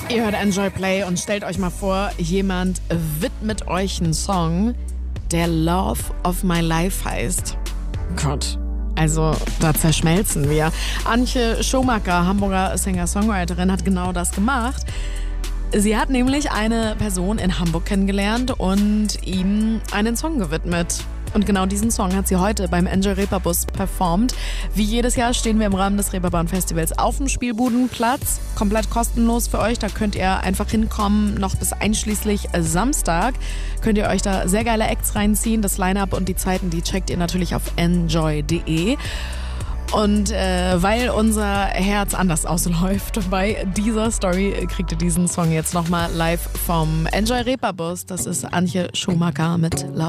Ihr hört Enjoy Play und stellt euch mal vor, jemand widmet euch einen Song, der Love of My Life heißt. Gott, also da zerschmelzen wir. Antje Schumacher, Hamburger Singer-Songwriterin, hat genau das gemacht. Sie hat nämlich eine Person in Hamburg kennengelernt und ihm einen Song gewidmet. Und genau diesen Song hat sie heute beim Enjoy Reeperbus performt. Wie jedes Jahr stehen wir im Rahmen des Reeperbahn Festivals auf dem Spielbudenplatz. Komplett kostenlos für euch. Da könnt ihr einfach hinkommen, noch bis einschließlich Samstag. Könnt ihr euch da sehr geile Acts reinziehen. Das Line-Up und die Zeiten, die checkt ihr natürlich auf enjoy.de. Und weil unser Herz anders ausläuft bei dieser Story, kriegt ihr diesen Song jetzt nochmal live vom Enjoy Reeperbus. Das ist Antje Schumacher mit Love.